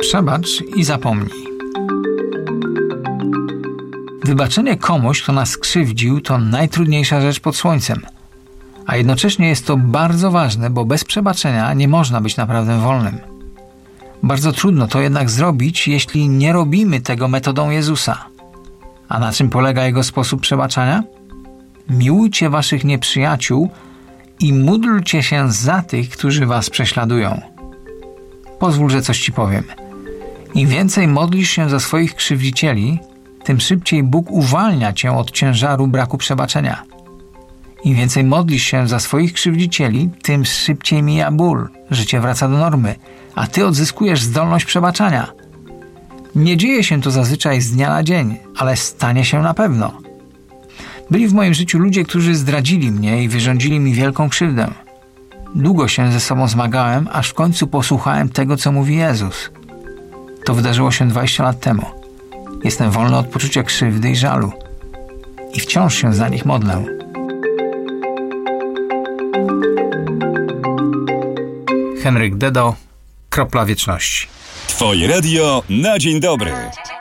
Przebacz i zapomnij. Wybaczenie komuś, kto nas skrzywdził, to najtrudniejsza rzecz pod słońcem. A jednocześnie jest to bardzo ważne, bo bez przebaczenia nie można być naprawdę wolnym. Bardzo trudno to jednak zrobić, jeśli nie robimy tego metodą Jezusa. A na czym polega Jego sposób przebaczania? Miłujcie waszych nieprzyjaciół i módlcie się za tych, którzy was prześladują. Pozwól, że coś ci powiem. Im więcej modlisz się za swoich krzywdzicieli, tym szybciej Bóg uwalnia cię od ciężaru braku przebaczenia. Im więcej modlisz się za swoich krzywdzicieli, tym szybciej mija ból, życie wraca do normy, a ty odzyskujesz zdolność przebaczania. Nie dzieje się to zazwyczaj z dnia na dzień, ale stanie się na pewno. Byli w moim życiu ludzie, którzy zdradzili mnie i wyrządzili mi wielką krzywdę. Długo się ze sobą zmagałem, aż w końcu posłuchałem tego, co mówi Jezus. To wydarzyło się 20 lat temu. Jestem wolny od poczucia krzywdy i żalu. I wciąż się za nich modlę. Henryk Dedo, Kropla Wieczności. Twoje radio na dzień dobry.